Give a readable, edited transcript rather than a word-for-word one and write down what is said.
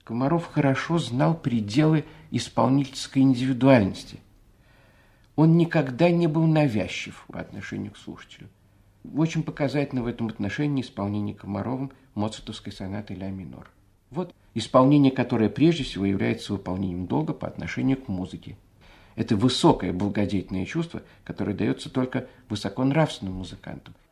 Комаров хорошо знал пределы исполнительской индивидуальности. Он никогда не был навязчив по отношению к слушателю. Очень показательно в этом отношении исполнение Комаровым моцартовской сонаты ля минор. Вот исполнение, которое прежде всего является выполнением долга по отношению к музыке. Это высокое благодетельное чувство, которое дается только высоконравственным музыкантам.